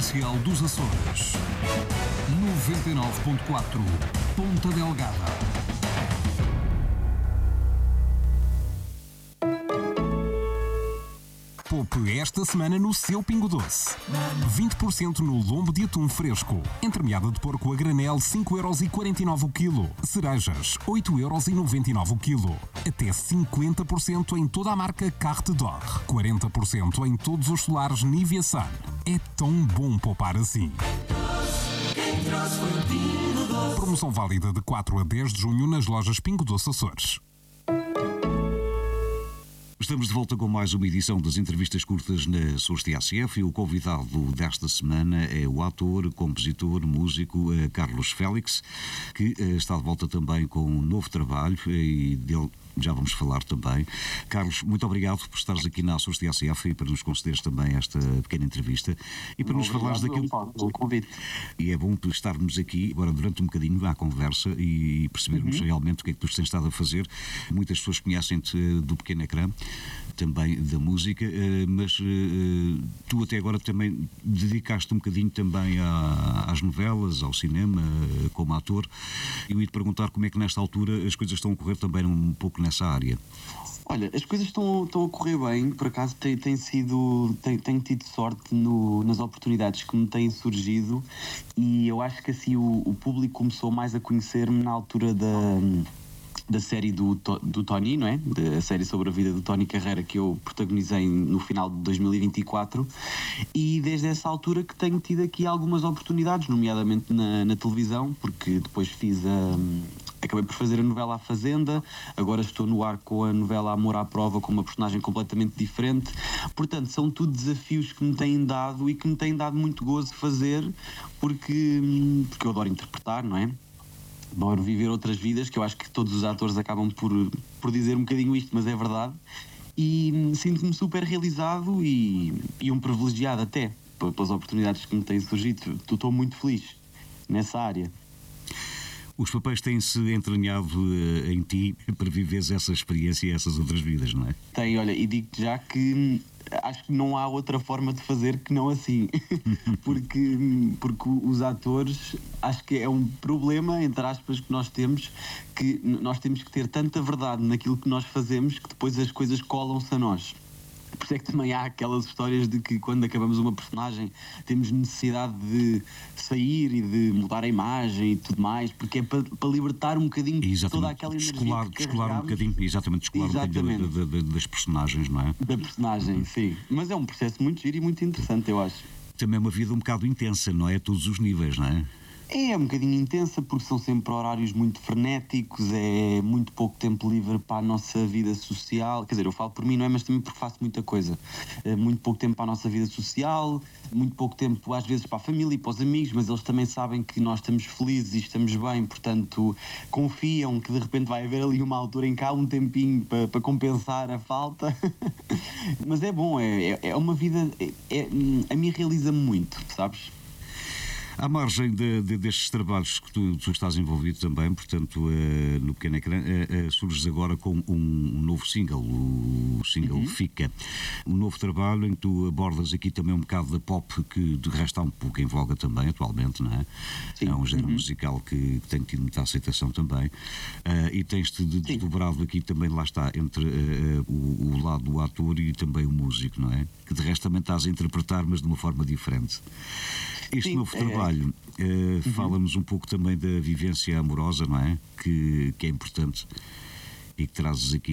Comercial dos Açores. 99.4 Ponta Delgada. Poupe esta semana no seu Pingo Doce. 20% no lombo de atum fresco. Entremeada de porco a granel, 5,49€ o quilo. Cerejas, 8,99€ o quilo. Até 50% em toda a marca Carte d'Or. 40% em todos os solares Nivea Sun. É tão bom poupar assim. Promoção válida de 4 a 10 de junho nas lojas Pingo Doce Açores. Estamos de volta com mais uma edição das entrevistas curtas na Açores TSF e o convidado desta semana é o ator, compositor, músico Carlos Félix, que está de volta também com um novo trabalho e dele já vamos falar também. Carlos, muito obrigado por estares aqui na Açores TSF e para nos concederes também esta pequena entrevista e para nos falares daquilo. Convite. E é bom estarmos aqui agora durante um bocadinho à conversa e percebermos realmente o que é que tu tens estado a fazer. Muitas pessoas conhecem-te do pequeno ecrã, também da música, mas tu até agora também dedicaste um bocadinho também às novelas, ao cinema, como ator. Eu ia te perguntar como é que nesta altura as coisas estão a correr também um pouco nessa área. Olha, as coisas estão a correr bem, por acaso tenho tido sorte nas oportunidades que me têm surgido e eu acho que assim o público começou mais a conhecer-me na altura da série do Tony, não é? Da série sobre a vida do Tony Carreira que eu protagonizei no final de 2024 e desde essa altura que tenho tido aqui algumas oportunidades, nomeadamente na televisão, porque depois acabei por fazer a novela A Fazenda, agora estou no ar com a novela Amor à Prova com uma personagem completamente diferente, portanto são tudo desafios que me têm dado e que me têm dado muito gozo fazer, porque eu adoro interpretar, não é? Adoro viver outras vidas, que eu acho que todos os atores acabam por dizer um bocadinho isto, mas é verdade, e sinto-me super realizado e um privilegiado até, pelas oportunidades que me têm surgido. Estou muito feliz nessa área. Os papéis têm-se entranhado em ti para viveres essa experiência e essas outras vidas, não é? Tem, olha, e digo-te já que acho que não há outra forma de fazer que não assim, porque os atores, acho que é um problema, entre aspas, que nós temos que ter tanta verdade naquilo que nós fazemos que depois as coisas colam-se a nós. Por isso é que também há aquelas histórias de que quando acabamos uma personagem temos necessidade de sair e de mudar a imagem e tudo mais, porque é para libertar um bocadinho toda aquela energia descolar um bocadinho, descolar um bocadinho das personagens, não é? Da personagem, sim. Mas é um processo muito giro e muito interessante, eu acho. Também é uma vida um bocado intensa, não é? A todos os níveis, não é? É um bocadinho intensa porque são sempre horários muito frenéticos, é muito pouco tempo livre para a nossa vida social, quer dizer, eu falo por mim, não é? Mas também porque faço muita coisa. É muito pouco tempo para a nossa vida social, muito pouco tempo às vezes para a família e para os amigos, mas eles também sabem que nós estamos felizes e estamos bem, portanto confiam que de repente vai haver ali uma altura em cá, um tempinho para compensar a falta. Mas é bom, é uma vida, a mim realiza-me muito, sabes? À margem destes trabalhos que tu estás envolvido também, portanto, no pequeno ecrã, surges agora com um novo single, o single Fica. Um novo trabalho em que tu abordas aqui também um bocado da pop, que de resto está um pouco em voga também atualmente, não é? Sim. É um género musical que tem tido muita aceitação também. E tens-te desdobrado aqui também, lá está, entre o lado do ator e também o músico, não é? Que de resto também estás a interpretar, mas de uma forma diferente. Este novo trabalho fala-nos um pouco também da vivência amorosa, não é? Que é importante e que trazes aqui